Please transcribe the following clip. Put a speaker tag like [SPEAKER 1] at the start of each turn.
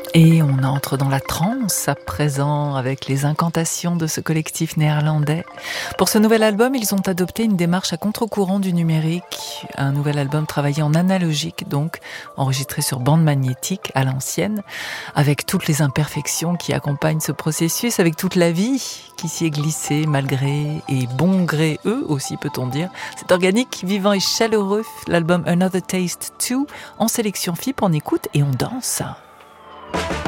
[SPEAKER 1] Et on entre dans la trance à présent avec les incantations de ce collectif néerlandais. Pour ce nouvel album, ils ont adopté une démarche à contre-courant du numérique. Un nouvel album travaillé en analogique, donc enregistré sur bande magnétique à l'ancienne, avec toutes les imperfections qui accompagnent ce processus, avec toute la vie qui s'y est glissée malgré et bon gré eux aussi peut-on dire. C'est organique, vivant et chaleureux. L'album Another Taste 2 en sélection FIP, on écoute et on danse.